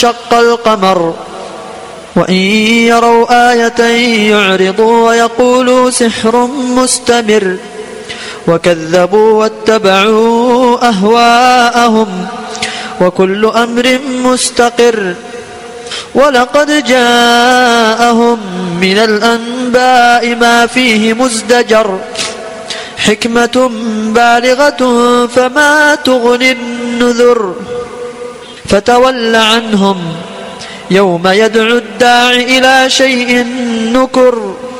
شق القمر وإن يروا آية يعرضوا ويقولوا سحر مستمر وكذبوا واتبعوا أهواءهم وكل أمر مستقر ولقد جاءهم من الأنباء ما فيه مزدجر حكمة بالغة فما تغني النذر فتول عنهم يوم يدعو الداع إلى شيء نكر